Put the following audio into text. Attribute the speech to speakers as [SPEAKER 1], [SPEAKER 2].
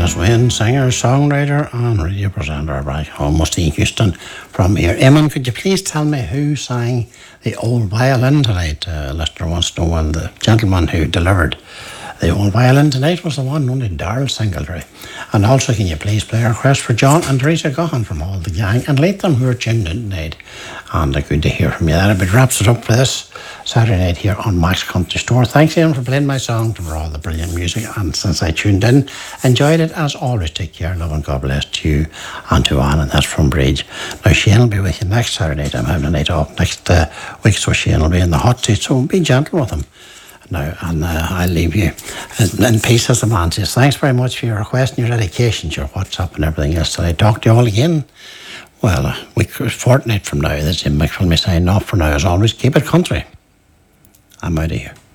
[SPEAKER 1] Dennis Wayne, singer, songwriter, and radio presenter back home, Musty Houston from here. Eamon, could you please tell me who sang the old violin tonight? Listener wants to know when the gentleman who delivered the old violin tonight was the one only Darrell Singletary. And also, can you please play a request for John and Teresa Gahan from all the gang and Latham who are tuned in tonight. And good to hear from you. That about wraps it up for this Saturday night here on Max Country Store. Thanks, Ian, for playing my song and for all the brilliant music. And since I tuned in, enjoyed it as always. Take care, love, and God bless to you and to Anne. And that's from Bridge. Now, Shane will be with you next Saturday night. I'm having a night off next week, so Shane will be in the hot seat. So be gentle with him. Now, and I'll leave you in peace, as the man says. Thanks very much for your request and your dedication, your WhatsApp and everything else. So I talk to you all again. Well, a week, fortnight from now. That's Mick from me signing off for now. As always, keep it country. I'm out of here.